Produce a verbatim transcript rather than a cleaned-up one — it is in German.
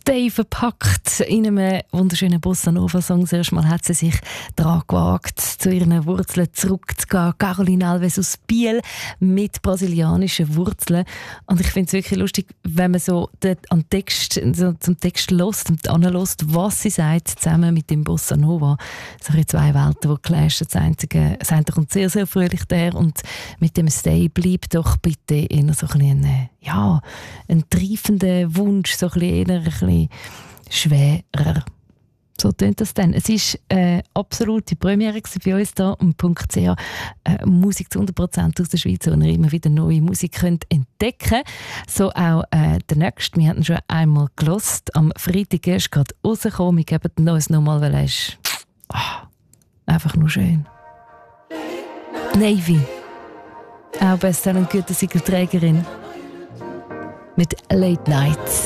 Day verpackt in einem wunderschönen Bossa Nova Song. Zuerst mal hat sie sich daran gewagt, zu ihren Wurzeln zurückzugehen. Caroline Alves aus Biel mit brasilianischen Wurzeln. Und ich finde es wirklich lustig, wenn man so den, an Text, so zum Text hört und anhört, was sie sagt, zusammen mit dem Bossa Nova. So zwei Welten, die clashen. Das einzige, das eine kommt sehr, sehr fröhlich daher und mit dem Stay bleib doch bitte eher so ein bisschen, ja, ein triefender Wunsch, so ein bisschen, eher ein bisschen schwerer. So tönt das dann. Es war eine absolute Premiere bei uns hier am Punkt C H. Äh, Musik zu hundert Prozent aus der Schweiz, wo ihr immer wieder neue Musik könnt entdecken könnt. So auch äh, der nächste. Wir hatten schon einmal gelost. Am Freitag ist gerade rausgekommen. Wir geben den uns nochmal, weil er ist oh, einfach nur schön. Navy. Auch Bestseller- und Gütesiegel-Trägerin. Mit Late Nights.